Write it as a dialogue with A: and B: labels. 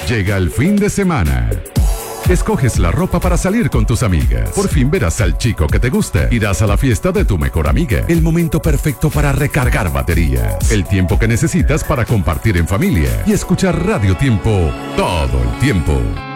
A: Llega el fin de semana. Escoges la ropa para salir con tus amigas. Por fin verás al chico que te gusta. Irás a la fiesta de tu mejor amiga. El momento perfecto para recargar baterías. El tiempo que necesitas para compartir en familia y escuchar Radio Tiempo todo el tiempo.